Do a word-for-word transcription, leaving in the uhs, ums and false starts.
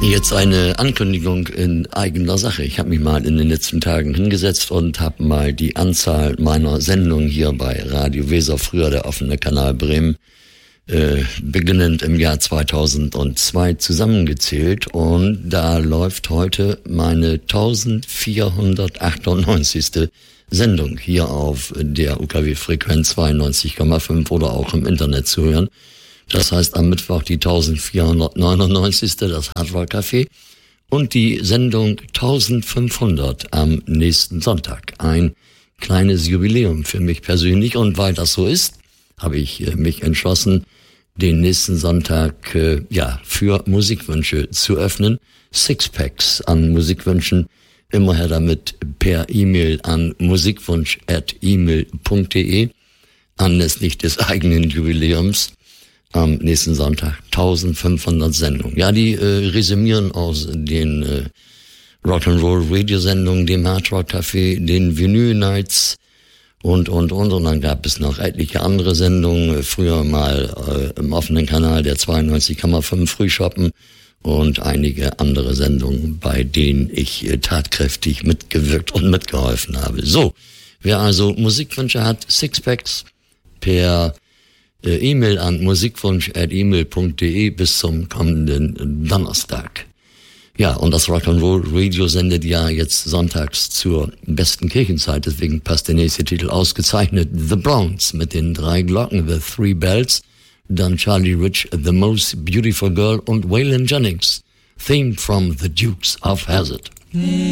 Jetzt eine Ankündigung in eigener Sache. Ich habe mich mal in den letzten Tagen hingesetzt und habe mal die Anzahl meiner Sendungen hier bei Radio Weser, früher der offene Kanal Bremen, äh, beginnend im Jahr zweitausendzwei zusammengezählt. Und da läuft heute meine eintausendvierhundertachtundneunzigste Sendung hier auf der U K W-Frequenz zweiundneunzig Komma fünf oder auch im Internet zu hören. Das heißt am Mittwoch die eintausendvierhundertneunundneunzigste das Hardrock Café und die Sendung eintausendfünfhundert am nächsten Sonntag. Ein kleines Jubiläum für mich persönlich, und weil das so ist, habe ich äh, mich entschlossen, den nächsten Sonntag äh, ja für Musikwünsche zu öffnen. Sixpacks an Musikwünschen, immer her damit per E-Mail an musikwunsch at e mail punkt de anlässlich des eigenen Jubiläums. Am nächsten Sonntag eintausendfünfhundert Sendungen. Ja, die äh, resümieren aus den äh, Rock'n'Roll Radio-Sendungen, dem Hardrock Café, den Vinyl Nights und, und, und. Und dann gab es noch etliche andere Sendungen. Früher mal äh, im offenen Kanal der zweiundneunzig Komma fünf Frühschoppen und einige andere Sendungen, bei denen ich äh, tatkräftig mitgewirkt und mitgeholfen habe. So, wer also Musikwünsche hat, Sixpacks per E-Mail an musikwunsch at e mail punkt de bis zum kommenden Donnerstag. Ja, und das Rock'n'Roll Radio sendet ja jetzt sonntags zur besten Kirchenzeit, deswegen passt der nächste Titel ausgezeichnet. The Browns mit den drei Glocken, The Three Bells, dann Charlie Rich, The Most Beautiful Girl und Waylon Jennings, Theme from the Dukes of Hazzard.